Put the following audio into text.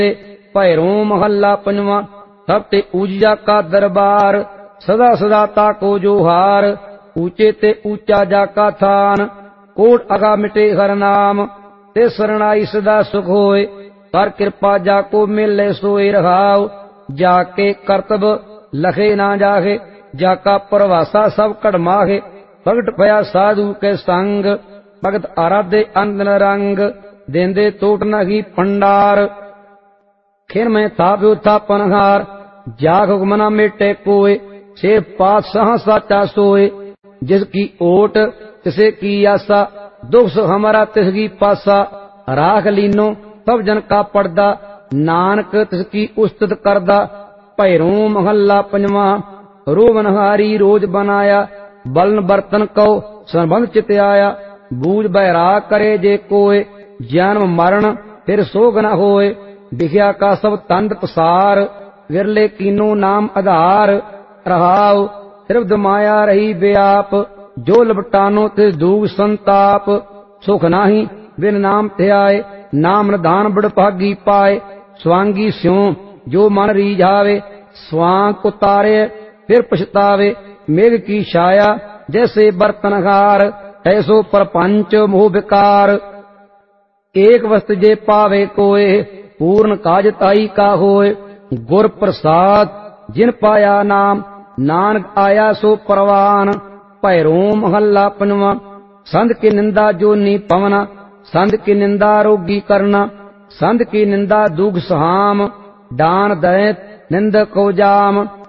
भैरों महल्ला पंजवा। सब ते ऊजिया का दरबार, सदा सदा ताको जो हार। ऊंचे ते ऊंचा जाका थान, कोट अगा मिटे हर नाम। ते शरणाई सदा सुख होए, कर कृपा जाको मिले सोए रहाव। जाके करतब लखे ना जाहे, जाका परवासा सब कड़माहे। भगत भया साधु के संग, भगत आराधे अंदन रंग। देंदे टोट नही पंडार, खिन में थाप्यो था पनहार। जाग हुक्मना मेटे कोय, से पातशाह साचा सोए। जिसकी ओट तिसे की आसा, दुख सुख हमारा तिसकी पासा। राख लीनो सब जन का पर्दा, नानक तिसकी उस्तत करदा। भैरों महल्ला पंजवा। रोवनहारी रोज बनाया, बलन बर्तन कौ संबंध चित आया। बूझ बैराग करे जे कोय, जन्म मरण फिर सोग न होए। बिख्या का सब तंद पसार, विरले कीनो नाम आधार। रहाव त्रिवद माया रही व्याप, जो लपटानो तिस दूग संताप। सुख नाही बिन नाम ध्याए, नाम निधान बड़ भागी पाए। स्वांगी स्यों जो मन रीझावे, स्वांग उतारे फिर पछतावे। मेघ की छाया जैसे बर्तनहार, ऐसो प्रपंच मोह विकार। एक वस्तु जे पावे कोय, पूर्ण काज ताई का होय। गुर प्रसाद जिन पाया नाम, नानक आया सो परवान। भैरों महल्ला पंजवा। संत की निंदा जो नी पवना, संत की निंदा रोगी करना। संत की निंदा दुख सहाम, दान दैत निंदक को जाम।